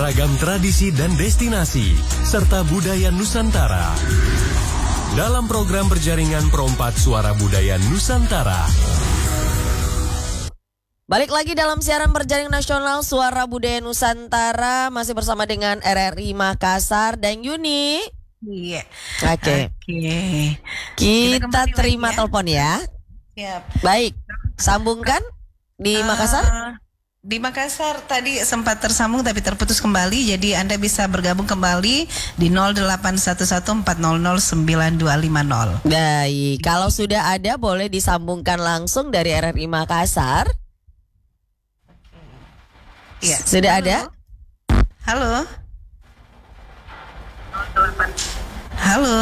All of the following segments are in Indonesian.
beragam tradisi dan destinasi, serta budaya Nusantara. Dalam program berjaringan Perompak Suara Budaya Nusantara. Balik lagi dalam siaran berjaring nasional Suara Budaya Nusantara. Masih bersama dengan RRI Makassar dan Yuni. Iya. Oke. Kita terima telepon ya. Siap. Baik, sambungkan di Makassar. Di Makassar tadi sempat tersambung tapi terputus kembali. Jadi Anda bisa bergabung kembali di 0811400925. Baik, kalau sudah ada boleh disambungkan langsung dari RRI Makassar. Ya. Sudah ada? Halo. Halo.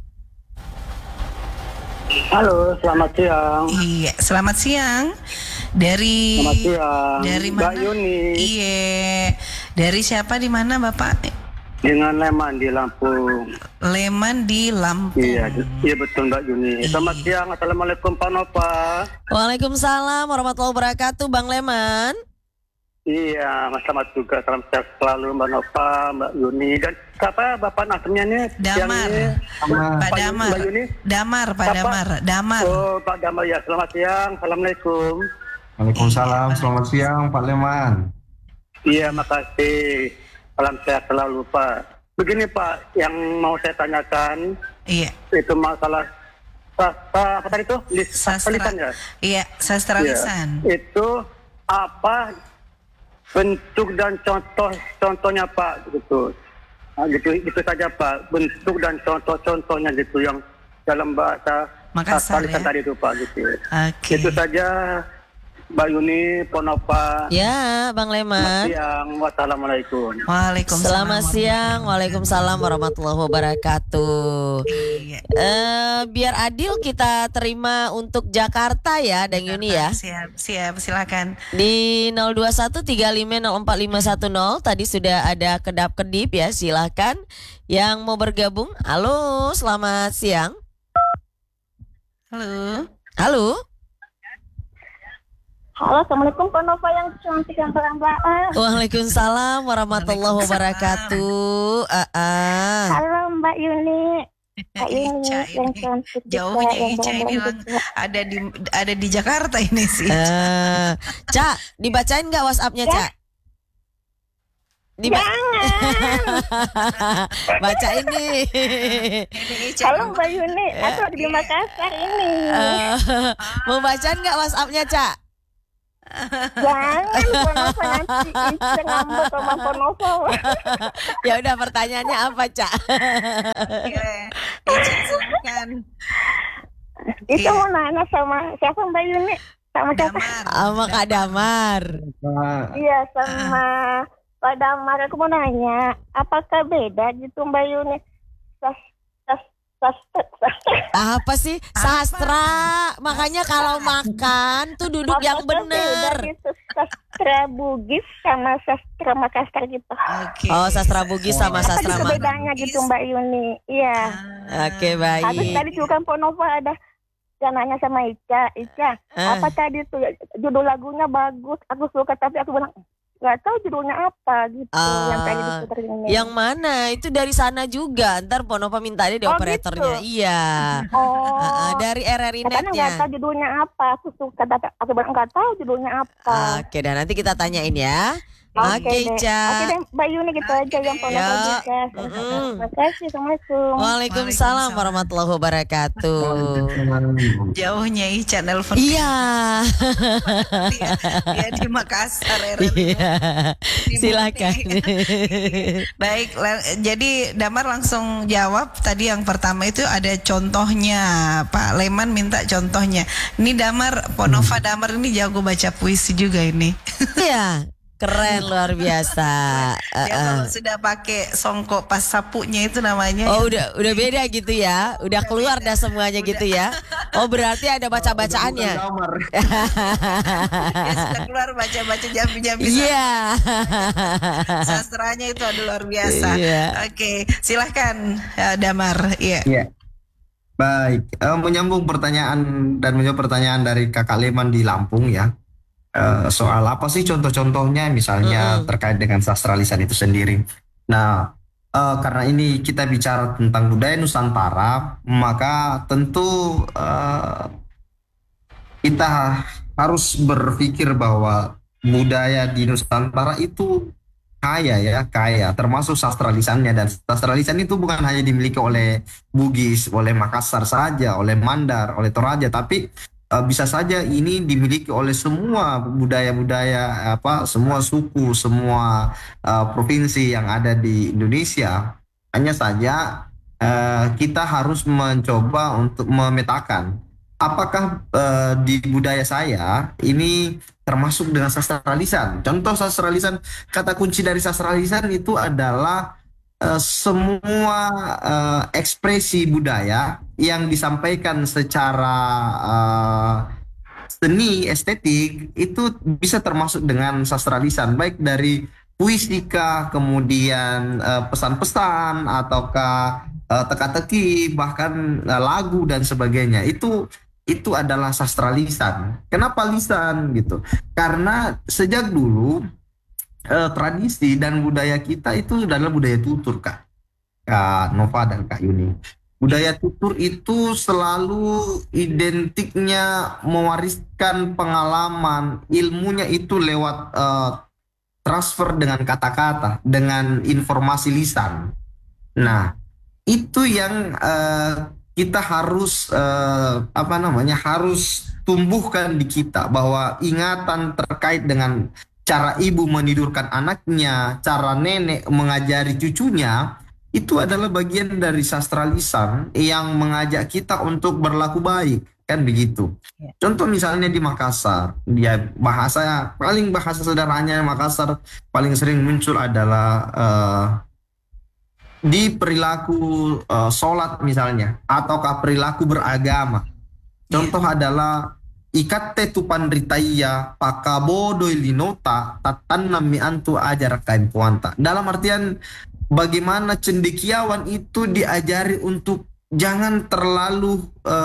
Halo, selamat siang. Iya, selamat siang. Selamat siang. Dari Mbak mana? Yuni. Iya. Dari siapa di mana, Bapak? Dengan Leman di Lampung. Leman di Lampung. Iya betul Mbak Yuni. Selamat siang. Assalamualaikum Pak Nova. Waalaikumsalam warahmatullahi wabarakatuh, Bang Leman. Iya, selamat juga. Salam sehat selalu Mbak Nova, Mbak Yuni. Dan siapa Bapak nasibnya nih? Damar. Pak Damar. Mbak Yuni. Damar, Pak Damar. Damar. Oh, Pak Damar ya. Selamat siang. Assalamualaikum. Waalaikumsalam, selamat siang Pak Leman. Iya, makasih. Salam sehat selalu Pak. Begini Pak, yang mau saya tanyakan, Iya. itu masalah apa tadi itu? Lisan ya? Iya, sastra lisan. Itu apa bentuk dan contohnya Pak gitu. Nah, gitu saja Pak. Bentuk dan contohnya gitu yang dalam bahasa Makassar lisan ya? tadi itu Pak gitu. Oke. Itu saja Mbak Yuni, Ponova. Ya, Bang Leman. Selamat siang. Wassalamualaikum. Waalaikumsalam. Selamat siang. Waalaikumsalam warahmatullahi wabarakatuh. Iya. Biar adil kita terima untuk Jakarta ya, Dang Yuni ya. Siap, silakan. Di 0213504510 tadi sudah ada kedap-kedip ya, silakan yang mau bergabung. Halo, selamat siang. Halo. Halo. Halo, assalamualaikum Pak Nova yang cantik yang terang-terang. Waalaikumsalam warahmatullahi wabarakatuh. Halo Mbak Yuni. Mbak Yuni Ica yang ini. cantik Jauhnya juga, yang Ica ini berambut ada di Jakarta ini sih. Cak, dibacain nggak WhatsApp-nya, Cak? Bacain nih. Halo Mbak Yuni, aku lagi di Makassar ini. Mau bacaan nggak WhatsApp-nya, Cak? Jangan Pak Nova nanti Ica ngambek sama Pak Nova. Ya udah, pertanyaannya apa, Cak? Ica silakan. Itu mau nanya sama siapa Mbak Yuni? Sama siapa? Damar. Sama Kak Damar. Iya, sama Pak Damar. Aku mau nanya, apakah beda gitu Mbak Yuni? Apa sih? Sastra. Makanya kalau makan tuh duduk yang bener. Gitu, sastra Bugis sama sastra Makassar gitu. Oke. Oh, sastra Bugis sama Apa sastra gitu Makassar. bedanya gitu Mbak Yuni? Iya. Oke, Habis baik. tadi juga kan Pak Nova ada yang nanya sama Ica, apa tadi tuh judul lagunya bagus, aku suka, tapi aku bilang nggak tahu judulnya apa gitu yang tadi diputar ini. Yang mana? Itu dari sana juga. Ntar Ponova minta dia di operatornya. Gitu. Iya. Oh. Dari RRI Katanya nggak Netnya. tahu judulnya apa, aku suka, aku bilang nggak tahu judulnya apa. Oke, dan nanti kita tanyain ya. Oke Oke, deh. Ica. Oke deh, Mbak Yuni gitu aja yang Pak Nova Ya. bisa. Terima kasih, assalamualaikum. Waalaikumsalam warahmatullahi wabarakatuh. Jauhnya Ica nelpon. Iya. Dia di Makassar. Iya. Silakan. Baik, jadi Damar langsung jawab. Tadi yang pertama itu ada contohnya. Pak Leman minta contohnya. Ini Damar, Ponova Damar ini jago baca puisi juga ini. Iya. Keren, luar biasa. Ya kalau sudah pakai songkok pas sapunya itu namanya. Oh, udah beda gitu ya. Udah keluar dah semuanya gitu ya. Oh, berarti ada baca-bacaannya. Ya sudah keluar baca-baca jambi-jambi. Iya. Sastranya itu ada luar biasa. Iya. Oke, silahkan Damar. Iya. Iya. Baik, menyambung pertanyaan dan menjawab pertanyaan dari Kakak Leman di Lampung ya. soal apa sih contoh-contohnya, misalnya terkait dengan sastra lisan itu sendiri. Nah, karena ini kita bicara tentang budaya Nusantara, maka tentu kita harus berpikir bahwa budaya di Nusantara itu kaya, termasuk sastra lisannya. Dan sastra lisan itu bukan hanya dimiliki oleh Bugis, oleh Makassar saja, oleh Mandar, oleh Toraja, tapi bisa saja ini dimiliki oleh semua budaya-budaya, semua suku, semua provinsi yang ada di Indonesia. Hanya saja kita harus mencoba untuk memetakan apakah di budaya saya ini termasuk dengan sastra lisan. Contoh sastra lisan, kata kunci dari sastra lisan itu adalah semua ekspresi budaya yang disampaikan secara seni estetik itu bisa termasuk dengan sastra lisan, baik dari puisika, kemudian pesan-pesan, ataukah teka-teki, bahkan lagu dan sebagainya. Itu adalah sastra lisan. Kenapa lisan gitu? Karena sejak dulu tradisi dan budaya kita itu adalah budaya tutur, Kak Nova dan Kak Yuni. Budaya tutur itu selalu identiknya mewariskan pengalaman, ilmunya itu lewat transfer dengan kata-kata, dengan informasi lisan. Nah, itu yang kita harus harus tumbuhkan di kita, bahwa ingatan terkait dengan cara ibu menidurkan anaknya, cara nenek mengajari cucunya, itu adalah bagian dari sastra lisan yang mengajak kita untuk berlaku baik, kan begitu. Contoh misalnya di Makassar, bahasa sederhananya Makassar paling sering muncul adalah di perilaku sholat misalnya, ataukah perilaku beragama. Contoh adalah ikatte tu pandritaya pakabodoi linota tatanam mi antu ajar kain puanta. Dalam artian bagaimana cendekiawan itu diajari untuk jangan terlalu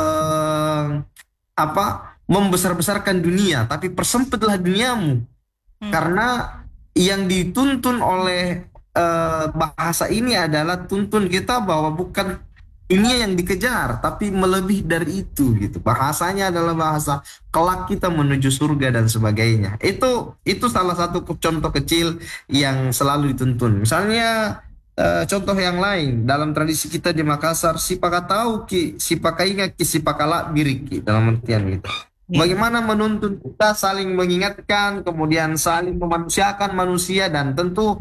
membesar-besarkan dunia, tapi persempitlah duniamu. Karena yang dituntun oleh bahasa ini adalah tuntun kita bahwa bukan dunia yang dikejar, tapi melebihi dari itu gitu. Bahasanya adalah bahasa kelak kita menuju surga dan sebagainya. Itu salah satu contoh kecil yang selalu dituntun. Misalnya contoh yang lain dalam tradisi kita di Makassar, sipaka tahu ki, sipaka ingat ki, sipaka lak biriki, dalam artian gitu. Bagaimana menuntun kita saling mengingatkan, kemudian saling memanusiakan manusia, dan tentu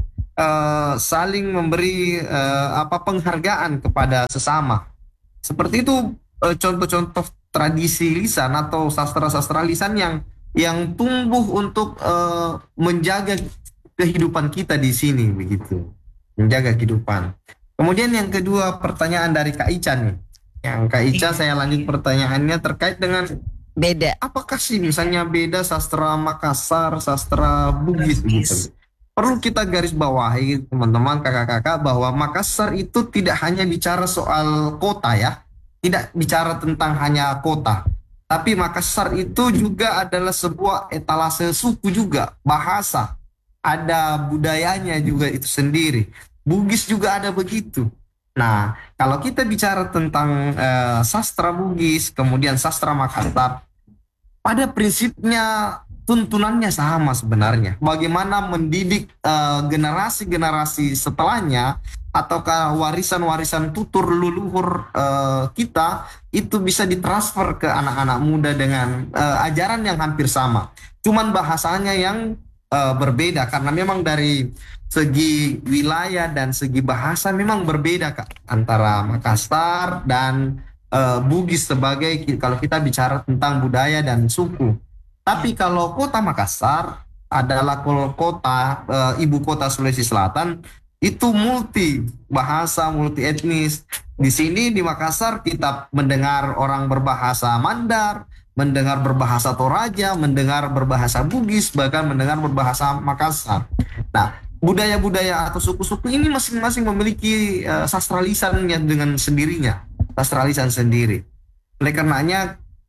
saling memberi penghargaan kepada sesama. Seperti itu contoh-contoh tradisi lisan atau sastra-sastra lisan yang tumbuh untuk menjaga kehidupan kita di sini, begitu. Menjaga kehidupan. Kemudian yang kedua, pertanyaan dari Kak Ica nih. Yang Kak Ica, saya lanjut pertanyaannya terkait dengan beda. Apakah sih misalnya beda sastra Makassar, sastra Bugis gitu. Perlu kita garis bawahi teman-teman, kakak-kakak, bahwa Makassar itu tidak hanya bicara soal kota ya. Tidak bicara tentang hanya kota. Tapi Makassar itu juga adalah sebuah etalase suku juga, bahasa. Ada budayanya juga itu sendiri. Bugis juga ada begitu. Nah, kalau kita bicara tentang sastra Bugis, kemudian sastra Makassar, pada prinsipnya tuntunannya sama sebenarnya. Bagaimana mendidik generasi-generasi setelahnya, ataukah warisan-warisan tutur leluhur kita itu bisa ditransfer ke anak-anak muda dengan ajaran yang hampir sama. Cuman bahasanya yang berbeda, karena memang dari segi wilayah dan segi bahasa memang berbeda, Kak, antara Makassar dan Bugis sebagai kalau kita bicara tentang budaya dan suku. Tapi kalau kota Makassar adalah kota ibu kota Sulawesi Selatan, itu multi bahasa, multi etnis. Di sini di Makassar kita mendengar orang berbahasa Mandar, mendengar berbahasa Toraja, mendengar berbahasa Bugis, bahkan mendengar berbahasa Makassar. Nah, budaya-budaya atau suku-suku ini masing-masing memiliki sastra lisannya dengan sendirinya, sastra lisan sendiri. Oleh karenanya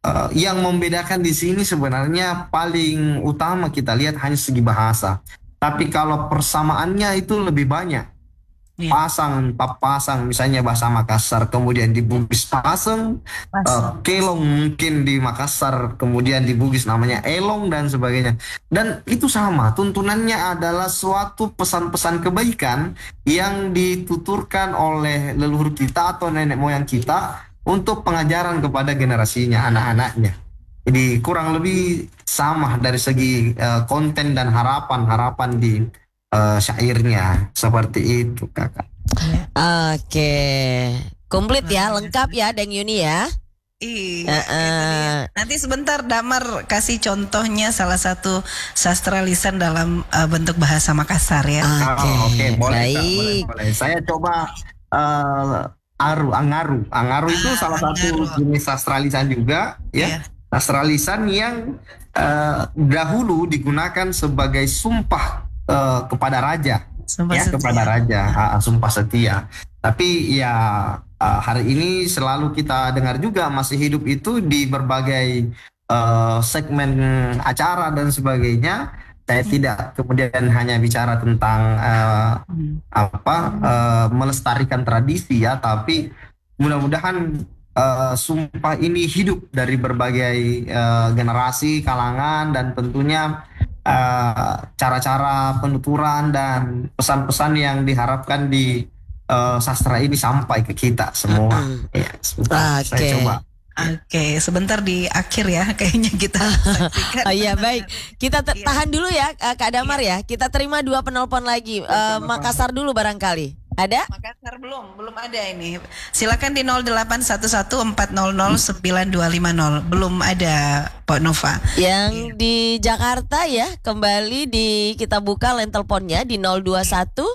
yang membedakan di sini sebenarnya paling utama kita lihat hanya segi bahasa. Tapi kalau persamaannya itu lebih banyak. Papasang misalnya bahasa Makassar, kemudian di Bugis pasang, kelong mungkin di Makassar, kemudian di Bugis namanya elong dan sebagainya. Dan itu sama, tuntunannya adalah suatu pesan-pesan kebaikan yang dituturkan oleh leluhur kita atau nenek moyang kita untuk pengajaran kepada generasinya, anak-anaknya. Jadi kurang lebih sama dari segi konten dan harapan-harapan di syairnya, seperti itu kakak. Oke, komplit ya, lengkap ya Deng Yuni ya. Iya. Nanti sebentar Damar kasih contohnya salah satu sastra lisan dalam bentuk bahasa Makassar ya. Oke, boleh, baik. boleh. Saya coba Angaru itu salah satu jenis sastra lisan juga, ya. Sastra lisan yang dahulu digunakan sebagai sumpah kepada raja, kepada raja, sumpah setia. Tapi ya hari ini selalu kita dengar juga masih hidup itu di berbagai segmen acara dan sebagainya. Saya tidak kemudian hanya bicara tentang melestarikan tradisi ya, tapi mudah-mudahan sumpah ini hidup dari berbagai generasi, kalangan, dan tentunya cara-cara penuturan dan pesan-pesan yang diharapkan di sastra ini sampai ke kita semua. Ya, saya coba. Oke, sebentar di akhir ya kayaknya kita saksikan. Iya baik, kita tahan dulu ya Kak Damar ya. Kita terima 2 penelpon lagi. Makassar dulu barangkali. Ada? Makassar belum ada ini. Silakan di 0811400950. Belum ada Pak Nova. Yang di Jakarta ya, kembali kita buka line teleponnya di 021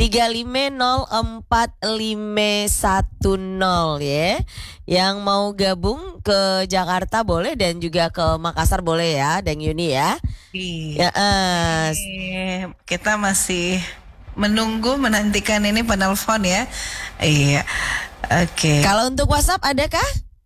3504510 ya. Yang mau gabung ke Jakarta boleh dan juga ke Makassar boleh ya, Deng Yuni ya. Iya. Kita masih menantikan ini penelpon ya. Iya. Oke. Kalau untuk WhatsApp adakah?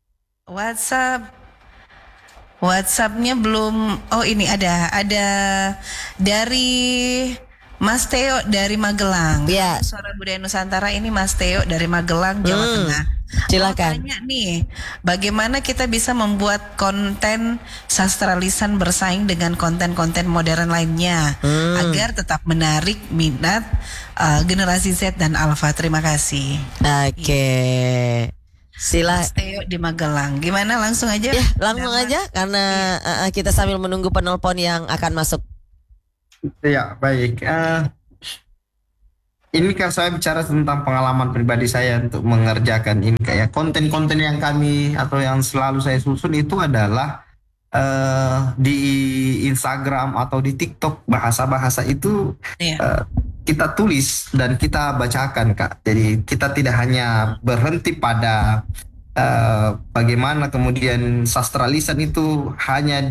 WhatsAppnya belum. Oh ini ada dari Mas Teo dari Magelang. Ya. Suara Budaya Nusantara ini Mas Teo dari Magelang, Jawa Tengah. Silakan. Tanya nih, bagaimana kita bisa membuat konten sastra lisan bersaing dengan konten-konten modern lainnya agar tetap menarik minat generasi Z dan Alpha. Terima kasih. Oke. Mas Teo di Magelang. Gimana langsung aja? Ya, langsung aja karena kita sambil menunggu penelpon yang akan masuk. Ya, baik. Ini kan saya bicara tentang pengalaman pribadi saya untuk mengerjakan ini kayak konten-konten yang kami atau yang selalu saya susun itu adalah di Instagram atau di TikTok bahasa-bahasa itu kita tulis dan kita bacakan Kak. Jadi kita tidak hanya berhenti pada bagaimana kemudian sastra lisan itu hanya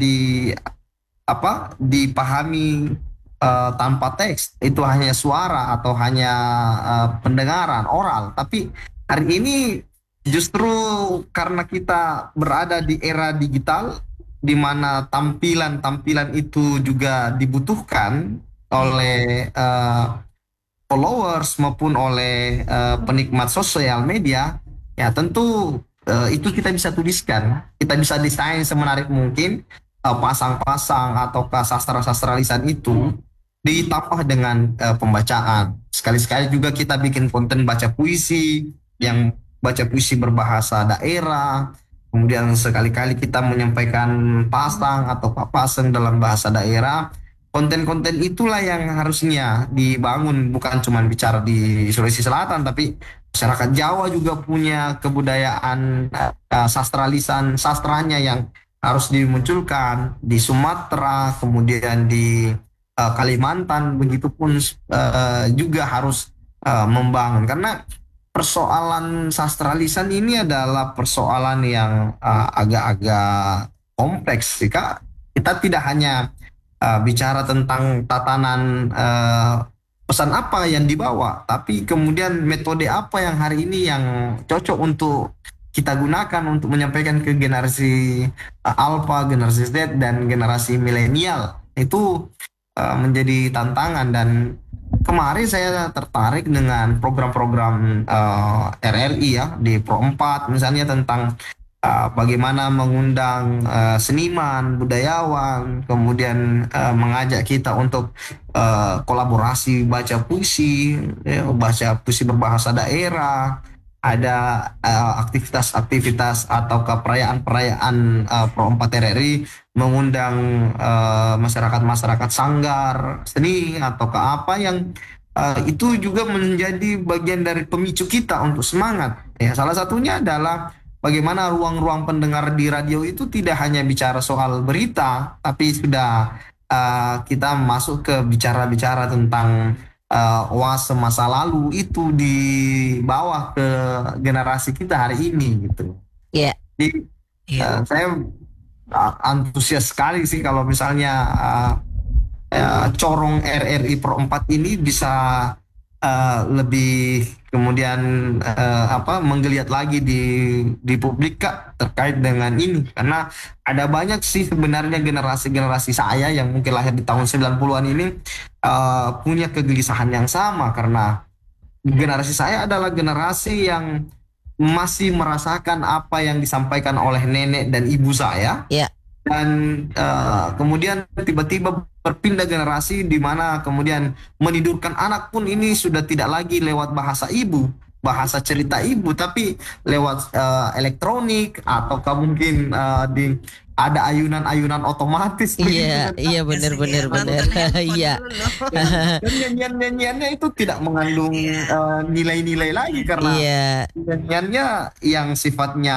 dipahami tanpa teks, itu hanya suara atau hanya pendengaran oral. Tapi hari ini justru karena kita berada di era digital di mana tampilan-tampilan itu juga dibutuhkan oleh followers maupun oleh penikmat sosial media, ya tentu itu kita bisa tuliskan, kita bisa desain semenarik mungkin pasang-pasang atau sastra-sastra lisan itu ditambah dengan pembacaan. Sekali-sekali juga kita bikin konten baca puisi, yang baca puisi berbahasa daerah. Kemudian sekali-kali kita menyampaikan pasang atau papaseng dalam bahasa daerah. Konten-konten itulah yang harusnya dibangun, bukan cuma bicara di Sulawesi Selatan, tapi masyarakat Jawa juga punya kebudayaan sastra lisan, sastranya yang harus dimunculkan di Sumatera, kemudian di Kalimantan, begitupun juga harus membangun, karena persoalan sastra lisan ini adalah persoalan yang agak-agak kompleks sih Kak. Kita tidak hanya bicara tentang tatanan pesan apa yang dibawa, tapi kemudian metode apa yang hari ini yang cocok untuk kita gunakan untuk menyampaikan ke generasi Alpha, generasi Z, dan generasi milenial itu menjadi tantangan. Dan kemarin saya tertarik dengan program-program RRI ya di Pro 4 misalnya tentang bagaimana mengundang seniman, budayawan, kemudian mengajak kita untuk kolaborasi baca puisi, baca puisi berbahasa daerah, ada aktivitas-aktivitas atau perayaan-perayaan Pro 4 RRI mengundang masyarakat-masyarakat sanggar seni atau ke apa yang itu juga menjadi bagian dari pemicu kita untuk semangat. Ya, salah satunya adalah bagaimana ruang-ruang pendengar di radio itu tidak hanya bicara soal berita, tapi sudah kita masuk ke bicara-bicara tentang oase masa lalu itu dibawa ke generasi kita hari ini gitu. Iya. Jadi saya antusias sekali sih kalau misalnya corong RRI Pro 4 ini bisa lebih kemudian menggeliat lagi di publik Kak terkait dengan ini, karena ada banyak sih sebenarnya generasi saya yang mungkin lahir di tahun 90-an ini punya kegelisahan yang sama, karena generasi saya adalah generasi yang masih merasakan apa yang disampaikan oleh nenek dan ibu saya. Iya. Dan kemudian tiba-tiba berpindah generasi di mana kemudian menidurkan anak pun ini sudah tidak lagi lewat bahasa ibu, bahasa cerita ibu, tapi lewat elektronik ataukah mungkin ada ayunan-ayunan otomatis. Iya benar. Iya. Dan nyanyiannya itu tidak mengandung nilai-nilai lagi, karena nyanyiannya yang sifatnya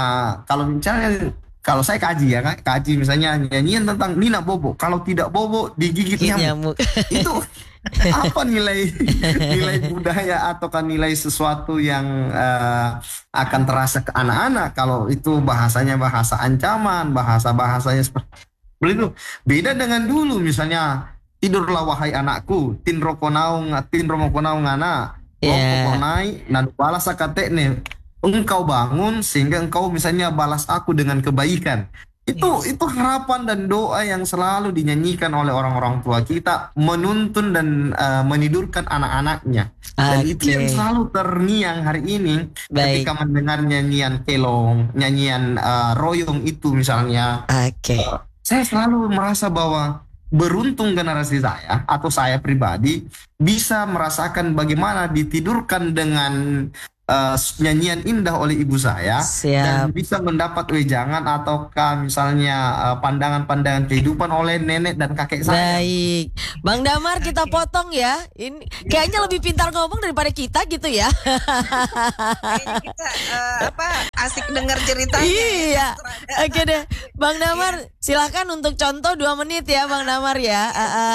kalau saya kaji misalnya nyanyian tentang Nina bobo, kalau tidak bobo digigit nyamuk. Itu apa nilai budaya ataukah nilai sesuatu yang akan terasa ke anak-anak kalau itu bahasanya bahasa ancaman, bahasanya seperti itu. Beda dengan dulu misalnya, tidurlah wahai anakku, tin romokonaung anak, romokonai nan balas akatekne. Engkau bangun sehingga engkau misalnya balas aku dengan kebaikan. Itu harapan dan doa yang selalu dinyanyikan oleh orang-orang tua kita, menuntun dan menidurkan anak-anaknya. Dan itu yang selalu terngiang hari ini ketika mendengar nyanyian kelong, nyanyian royong itu misalnya. Saya selalu merasa bahwa beruntung generasi saya atau saya pribadi bisa merasakan bagaimana ditidurkan dengan nyanyian indah oleh ibu saya. Dan bisa mendapat wejangan ataukah misalnya pandangan-pandangan kehidupan oleh nenek dan kakek saya. Baik, Bang Damar, kita potong ya. Ini kayaknya lebih pintar ngomong daripada kita gitu ya. Kayaknya kita asik dengar ceritanya. Iya. Oke deh, Bang Damar, silakan untuk contoh 2 menit ya, Bang Damar ya.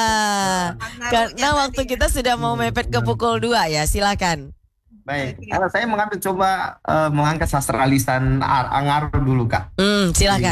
Karena waktu kita sudah mau mepet ke pukul 2 ya, silakan. Baik, saya mengangkat sastra lisan Angar dulu Kak. Silakan.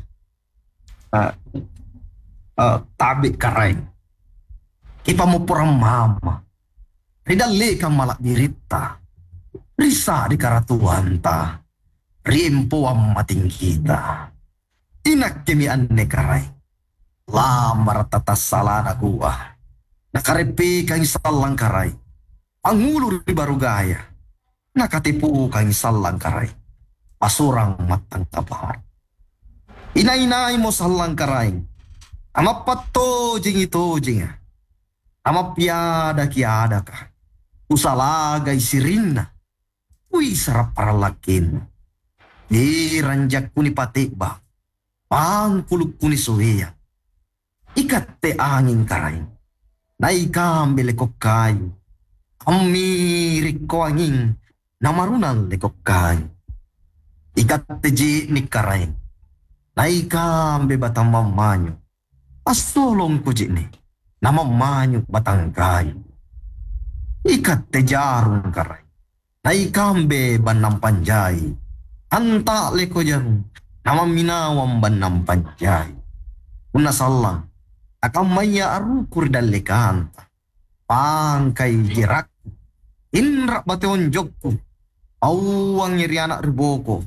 Tabi karai. Ipa mo purang mama. Ridali ka malak dirita. Risa di karatuanta. Rimpo ang mating kita. Inak kemi anne karai. Lamar tatas salana kuah. Nakarepi kang salang karai. Angulur di Barugaya, nakatipu kang salang karay, pasurang matang kabar. Inay-inay mo salang karay, amapat to jing ito jing, amapyada kiada ka, usalagay sirinna, uy sarap para lakin. Di ranjak kuni patiba, pangkulog kuni suwiya, ikat te angin karay, naikambele ko kayo. Amirik ko angin na marunang likokay. Ikat teji ni karay. Naikambe batang mamanyo. Pasulong ko jini na mamanyo batang kayo. Ikat tejarong karay. Naikambe banang panjay. Anta leko jarong na maminawang banang panjay. Unasalang akamaya arukur dalikanta. Pangkay jirak. Inra bation jokku. Awang nyirianak riboko.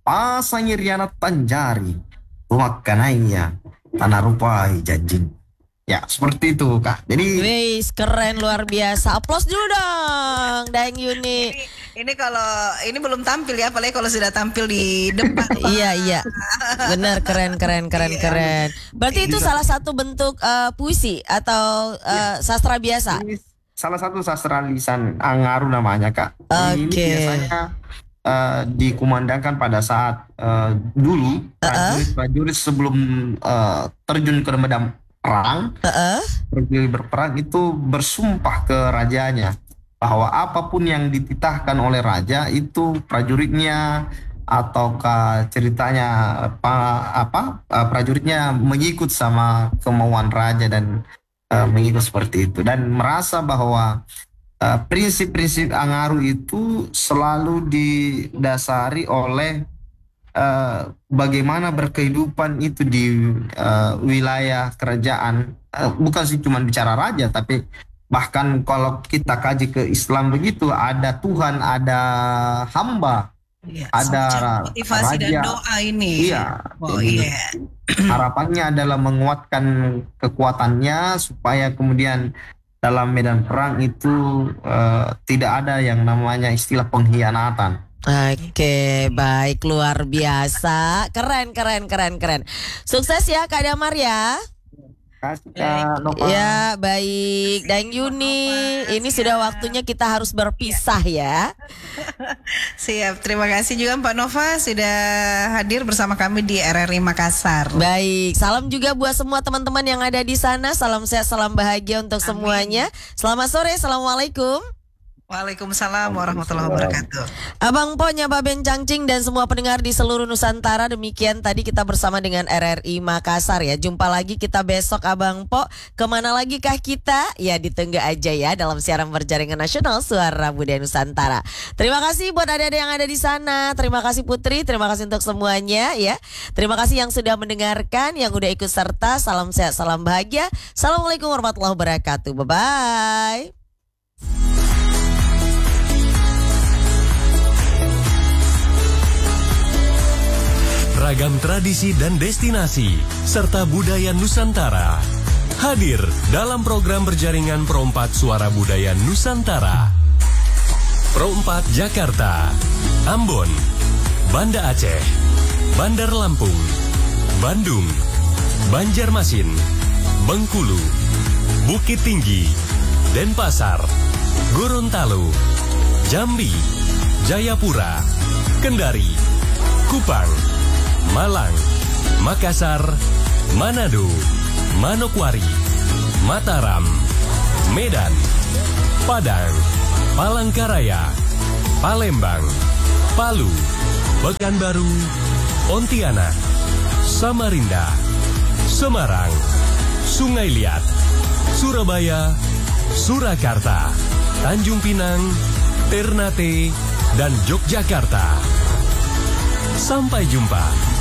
pasangi Riana Tanjari, rumah kanainya, tanah rupai janjing. Ya, seperti itu, Kak. Jadi wis keren luar biasa. Aplaus dulu dong, Daeng Yuni. Ini kalau ini belum tampil ya, apalagi kalau sudah tampil di depan. Iya. Benar, keren. Berarti itu salah satu bentuk puisi atau sastra biasa. ini salah satu sastra lisan Angaru namanya, Kak. Ini Oke. biasanya dikumandangkan pada saat dulu prajurit sebelum terjun ke medan perang, pergi berperang itu bersumpah ke rajanya bahwa apapun yang dititahkan oleh raja itu prajuritnya ataukah ceritanya prajuritnya mengikut sama kemauan raja dan mengikut seperti itu, dan merasa bahwa prinsip-prinsip Angaru itu selalu didasari oleh bagaimana berkehidupan itu di wilayah kerajaan, bukan sih cuma bicara raja, tapi bahkan kalau kita kaji ke Islam begitu, ada Tuhan, ada hamba, ada motivasi raja. dan doa ini. Iya. Oh Jadi, iya. harapannya adalah menguatkan kekuatannya supaya kemudian dalam medan perang itu tidak ada yang namanya istilah pengkhianatan. Oke, baik, luar biasa. Keren. Sukses ya Kak Damar ya. Kasih Kak Nova. Ya, baik. Daeng Yuni, ini sudah waktunya kita harus berpisah ya. Siap, terima kasih juga Mbak Nova sudah hadir bersama kami di RRI Makassar. Baik, salam juga buat semua teman-teman yang ada di sana. Salam sehat, salam bahagia untuk semuanya. Selamat sore, assalamualaikum. Waalaikumsalam warahmatullahi wabarakatuh. Abang Po, Nyaba Ben Cangcing dan semua pendengar di seluruh Nusantara, demikian tadi kita bersama dengan RRI Makassar ya. Jumpa lagi kita besok Abang Po. Kemana lagi kah kita? Ya ditunggu aja ya dalam siaran berjaringan nasional Suara Budaya Nusantara. Terima kasih buat adik-adik yang ada di sana. Terima kasih Putri, terima kasih untuk semuanya ya. Terima kasih yang sudah mendengarkan, yang udah ikut serta. Salam sehat, salam bahagia. Assalamualaikum warahmatullahi wabarakatuh. Bye-bye. Ragam tradisi dan destinasi, serta budaya Nusantara. Hadir dalam program berjaringan Pro 4 Suara Budaya Nusantara. Pro 4 Jakarta, Ambon, Banda Aceh, Bandar Lampung, Bandung, Banjarmasin, Bengkulu, Bukit Tinggi, Denpasar, Gorontalo, Jambi, Jayapura, Kendari, Kupang, Malang, Makassar, Manado, Manokwari, Mataram, Medan, Padang, Palangkaraya, Palembang, Palu, Pekanbaru, Pontianak, Samarinda, Semarang, Sungai Liat, Surabaya, Surakarta, Tanjung Pinang, Ternate, dan Yogyakarta. Sampai jumpa.